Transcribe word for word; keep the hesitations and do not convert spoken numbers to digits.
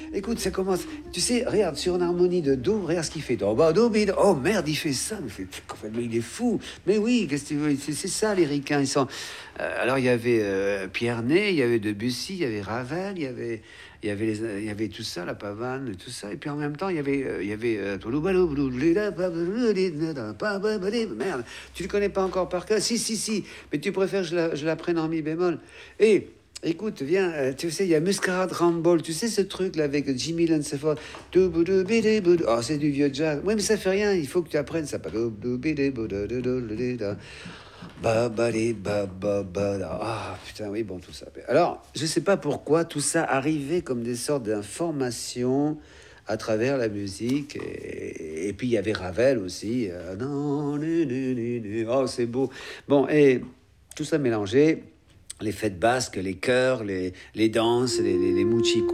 Écoute, ça commence. Tu sais, regarde, sur une harmonie de Do, regarde ce qu'il fait. Do, ba, do, bi, do. Oh merde, il fait ça. Mais, c'est- mais il est fou. Mais oui, qu'est-ce que tu veux, c'est, c'est ça, les ricains. Ils sont. Euh, alors, il y avait euh, Pierre Ney, il y avait Debussy, il y avait Ravel, il y avait. Il y avait, les, il y avait tout ça, la pavane, tout ça. Et puis en même temps, il y avait. euh, il y avait euh, merde, tu le connais pas encore par cœur? Si, si, si. Mais tu préfères que je la, je la prenne en mi bémol. Et. Écoute, viens, euh, tu sais, il y a Muscarade Ramble, tu sais ce truc là avec Jimmy Lansford. Oh, c'est du vieux jazz. Oui, mais ça fait rien, il faut que tu apprennes ça. Ba, ba, li, ba, ba, ba, da. Ah, putain, oui, bon, tout ça. Alors, je sais pas pourquoi tout ça arrivait comme des sortes d'informations à travers la musique. Et, et puis, il y avait Ravel aussi. Euh, non, nu, nu, nu, nu. Oh, c'est beau. Bon, et tout ça mélangé. Les fêtes basques, les chœurs, les, les danses, les, les, les